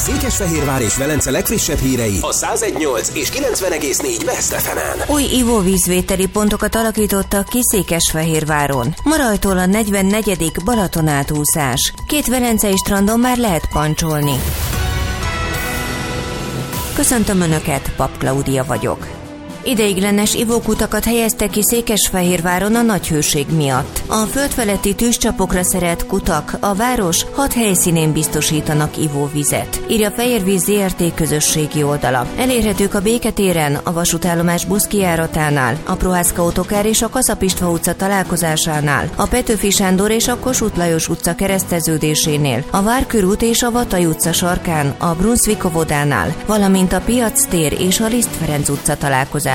Székesfehérvár és Velence legfrissebb hírei a 101.8 és 90.4 Best FM-en. Új ivóvízvételi pontokat alakítottak ki Székesfehérváron. Ma rajtól a 44. Balaton átúszás. 2 velencei strandon már lehet pancsolni. Köszöntöm Önöket, Pap Klaudia vagyok. Ideiglenes ivókutakat helyeztek ki Székesfehérváron a nagy hőség miatt. A földfeletti tűzcsapokra szerelt kutak a város 6 helyszínén biztosítanak ivóvizet, írja Fehérvíz Zrt. Közösségi oldala. Elérhetők a Béketéren, a vasútállomás buszkijáratánál, a Prohászka autokár és a Kaszap-István utca találkozásánál, a Petőfi Sándor és a Kossuth Lajos utca kereszteződésénél, a Várkörút és a Vatai utca sarkán, a Brunswick óvodánál, valamint a Piac tér és a Liszt Ferenc utca találkozásánál.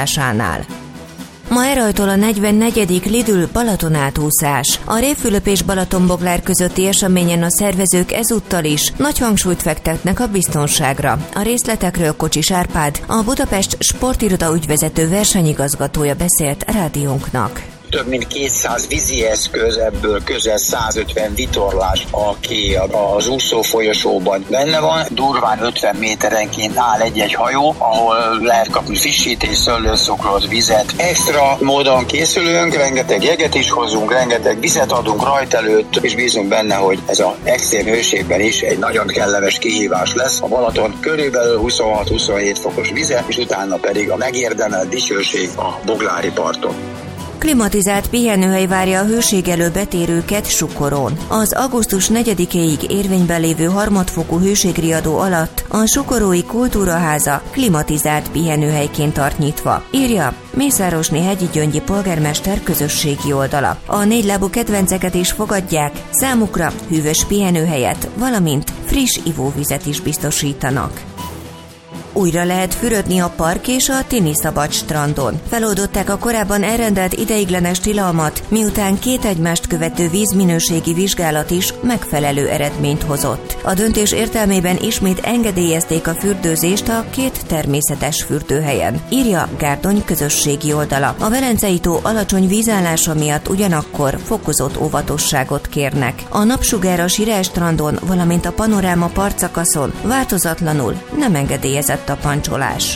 Ma elrajtol a 44. Lidl Balaton átúszás. A Révfülöp és Balatonboglár közötti eseményen a szervezők ezúttal is nagy hangsúlyt fektetnek a biztonságra. A részletekről Kocsis Árpád, a Budapest Sportiroda ügyvezető versenyigazgatója beszélt rádiónknak. Több mint 200 vízi eszköz, ebből közel 150 vitorlás, aki az úszó folyosóban benne van. Durván 50 méterenként áll egy-egy hajó, ahol lehet kapni frissítés, szőlőszokrot, vizet. Extra módon készülünk, rengeteg jeget is hozunk, rengeteg vizet adunk rajt előtt, és bízunk benne, hogy ez az extrém hőségben is egy nagyon kellemes kihívás lesz. A Balaton körülbelül 26-27 fokos vize, és utána pedig a megérdemelt dicsőség a boglári parton. Klimatizált pihenőhely várja a hőség elől betérőket Sukorón. Az augusztus 4-éig érvényben lévő harmadfokú hőségriadó alatt a Sukorói Kultúraháza klimatizált pihenőhelyként tart nyitva, írja Mészárosné Hegyi Gyöngyi polgármester közösségi oldala. A négylábú kedvenceket is fogadják, számukra hűvös pihenőhelyet, valamint friss ivóvizet is biztosítanak. Újra lehet fürödni a park és a Tini-szabad strandon. Feloldották a korábban elrendelt ideiglenes tilalmat, miután 2 egymást követő vízminőségi vizsgálat is megfelelő eredményt hozott. A döntés értelmében ismét engedélyezték a fürdőzést a 2 természetes fürdőhelyen, írja Gárdony közösségi oldala. A Velencei-tó alacsony vízállása miatt ugyanakkor fokozott óvatosságot kérnek. A Napsugár a Sirel strandon, valamint a Panoráma partszakaszon változatlanul nem engedélyezett a pancsolás.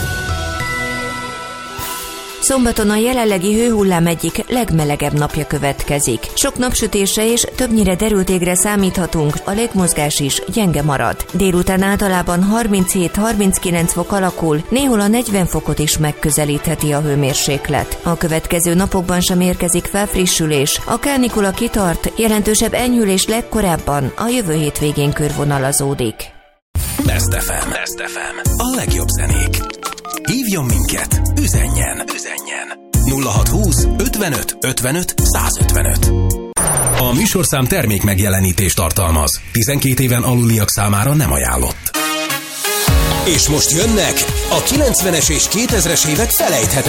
Szombaton a jelenlegi hőhullám egyik legmelegebb napja következik. Sok napsütésre és többnyire derült égre számíthatunk, a légmozgás is gyenge marad. Délután általában 37-39 fok alakul, néhol a 40 fokot is megközelítheti a hőmérséklet. A következő napokban sem érkezik felfrissülés, a kánikula kitart, jelentősebb enyhülés legkorábban a jövő hétvégén körvonalazódik. Best FM. A legjobb zenék. Hívjon minket, üzenjen. 0620 55 55 155. A műsorszám termék megjelenítést tartalmaz. 12 éven aluliak számára nem ajánlott. És most jönnek a 90-es és 2000-es évek felejthetetlen